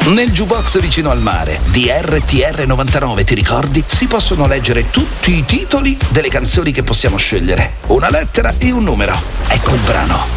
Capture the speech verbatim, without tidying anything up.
Nel jukebox vicino al mare di R T R novantanove, ti ricordi? Si possono leggere tutti i titoli delle canzoni che possiamo scegliere. Una lettera e un numero. Ecco il brano.